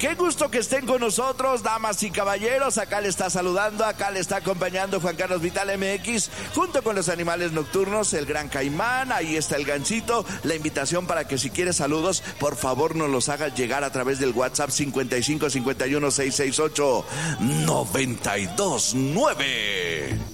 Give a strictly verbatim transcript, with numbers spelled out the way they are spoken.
qué gusto que estén con nosotros, damas y caballeros. Acá le está saludando, acá le está acompañando Juan Carlos Vital M X, junto con los animales nocturnos, el Gran Caimán, ahí está el Gancito. La invitación para que si quieres saludos, por favor nos los hagas llegar a través del WhatsApp cincuenta y cinco cincuenta y uno seiscientos sesenta y ocho noventa y dos nueve.